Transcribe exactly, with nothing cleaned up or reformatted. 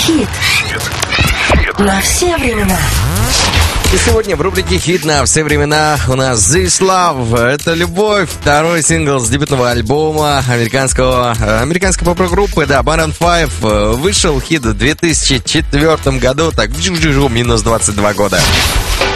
Хит. На все времена. И сегодня в рубрике «Хит на все времена» у нас «This Love». Это «Любовь», второй сингл с дебютного альбома американского, американской поп-группы, да, Maroon пять. Вышел хит в две тысячи четвёртом году, так, минус двадцать два года.